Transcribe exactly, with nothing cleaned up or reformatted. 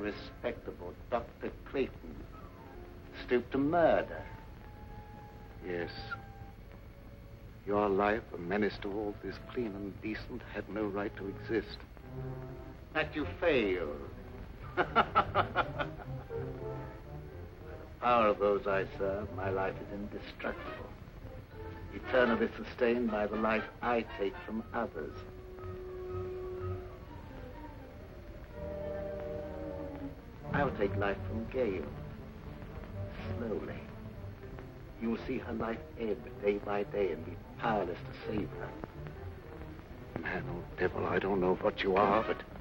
respectable Doctor Clayton stooped to murder. Yes. Your life, a menace to all that is clean and decent, had no right to exist. That you failed. By the power of those I serve, my life is indestructible. Eternally sustained by the life I take from others. I will take life from Gail. Slowly. You will see her life ebb day by day and be powerless to save her. Man, oh devil, I don't know what you are, but